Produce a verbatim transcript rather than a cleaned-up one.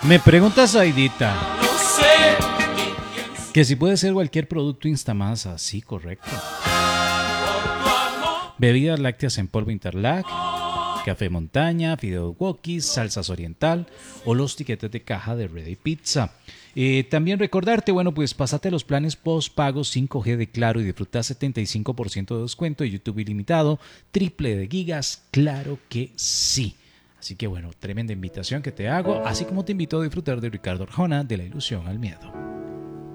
Me pregunta Saidita que si puede ser cualquier producto Instamasa. Sí, correcto. Bebidas lácteas en polvo Interlac, café montaña, fideos wokis, salsas oriental o los tiquetes de caja de Ready Pizza. Eh, también recordarte, bueno, pues pásate los planes post-pago cinco G de Claro y disfruta setenta y cinco por ciento de descuento de YouTube ilimitado, triple de gigas, claro que sí. Así que bueno, tremenda invitación que te hago, así como te invito a disfrutar de Ricardo Arjona, de La Ilusión al Miedo.